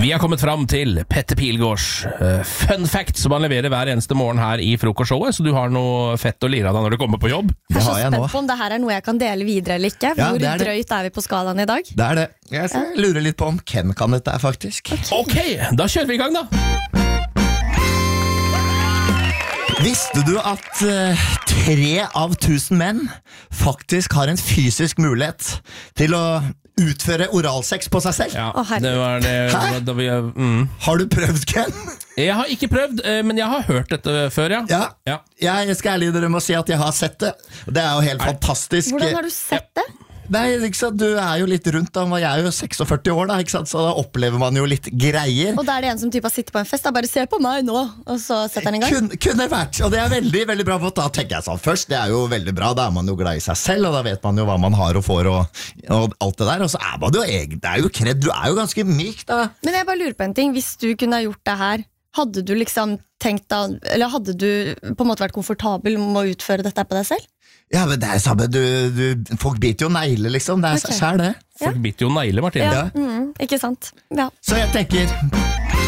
Vi har kommet fram til Petter Pilgaards fun fact som han leverer hver eneste morgen her i frokostshowet, så du har noe fett å lire av deg når du kommer på jobb. Jeg er så spent nå. på om det her er noe jeg kan dele videre eller ikke. Hvor drøyt er vi på skalaen i dag? Det er det. Jeg lurer litt på om Ken kan dette her, faktisk. Ok, da kjører vi i gang da. Visste du at 3 av 1000 menn faktisk har en fysisk mulighet til å utføre oralsex på seg selv? Ja, Å, herregud. det var det. Hæ? Da vi, Har du prøvd, Ken? Jeg har ikke prøvd, men jeg har hørt dette før, ja. Ja. Jeg skal ærlig dere må si at jeg har sett det. Det er jo helt fantastisk. Hvordan har du sett det? Nei, ikke sant? Du er jo litt rundt da, jeg er jo 46 år da, ikke sant? Så da opplever man jo litt greier. Og da er det en som typ har sittet på en fest, da bare se på meg nå, og så setter han i gang. Kunne vært, og det er veldig, veldig bra, for da tenker jeg sånn først, det er jo veldig bra, da er man jo glad i seg selv, og da vet man jo hva man har og får, og alt det der, og så er man jo det er jo kredd, du er jo ganske myk da. Men jeg bare lurer på en ting, hvis du kunne ha gjort det her, hadde du liksom tenkt da, eller hadde du på en måte vært komfortabel med å utføre dette på deg selv? Ja, men det er samme, folk biter jo negler liksom, det er Ok. sær det. Folk biter jo negler, Martine. Ikke sant? Ja. Så jeg tenker,